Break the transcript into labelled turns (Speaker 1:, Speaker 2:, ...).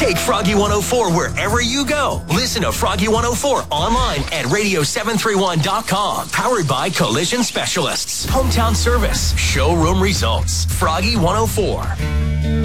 Speaker 1: Take Froggy 104 wherever you go. Listen to Froggy 104 online at radio731.com. Powered by Collision Specialists. Hometown service. Showroom results. Froggy 104.